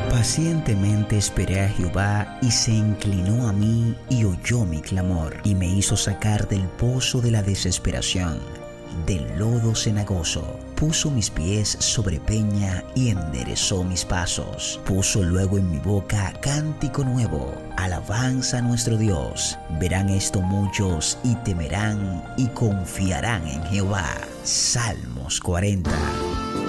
Pacientemente esperé a Jehová y se inclinó a mí y oyó mi clamor y me hizo sacar del pozo de la desesperación, del lodo cenagoso. Puso mis pies sobre peña y enderezó mis pasos. Puso luego en mi boca cántico nuevo, alabanza a nuestro Dios. Verán esto muchos y temerán y confiarán en Jehová. Salmos 40.